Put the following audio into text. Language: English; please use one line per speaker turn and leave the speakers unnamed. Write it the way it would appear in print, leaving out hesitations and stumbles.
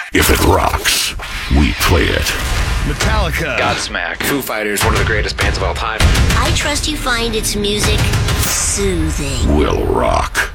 If it rocks, we play it.
Metallica,
Godsmack, Foo Fighters, one of the greatest bands of all time.
I trust you find its music soothing.
Will rock.